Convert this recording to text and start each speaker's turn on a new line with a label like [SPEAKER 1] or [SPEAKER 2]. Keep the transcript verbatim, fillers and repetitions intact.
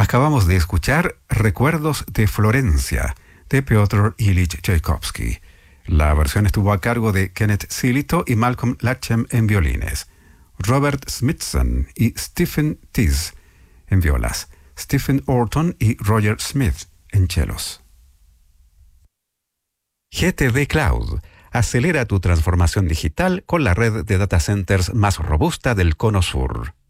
[SPEAKER 1] Acabamos de escuchar Recuerdos de Florencia, de Piotr Ilich Tchaikovsky. La versión estuvo a cargo de Kenneth Silito y Malcolm Latchem en violines, Robert Smithson y Stephen Tease en violas, Stephen Orton y Roger Smith en chelos. G T D Cloud. Acelera tu transformación digital con la red de data centers más robusta del Cono Sur.